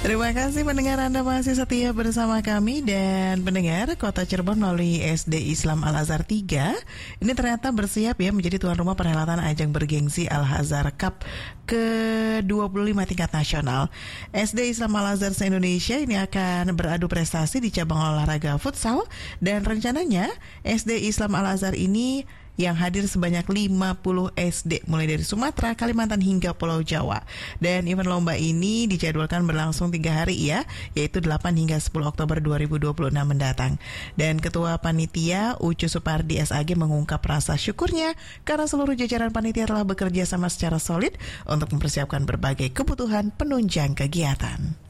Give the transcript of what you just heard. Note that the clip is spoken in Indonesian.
Terima kasih pendengar, Anda masih setia bersama kami. Dan pendengar, Kota Cirebon melalui SD Islam Al-Azhar 3 ini ternyata bersiap ya menjadi tuan rumah perhelatan ajang bergengsi Al-Azhar Cup ke-25 tingkat nasional. SD Islam Al-Azhar se-Indonesia ini akan beradu prestasi di cabang olahraga futsal, dan rencananya SD Islam Al-Azhar ini yang hadir sebanyak 50 SD mulai dari Sumatera, Kalimantan hingga Pulau Jawa. Dan event lomba ini dijadwalkan berlangsung 3 hari ya, yaitu 8 hingga 10 Oktober 2026 mendatang. Dan Ketua Panitia Ucu Supardi SAG mengungkap rasa syukurnya karena seluruh jajaran panitia telah bekerja sama secara solid untuk mempersiapkan berbagai kebutuhan penunjang kegiatan.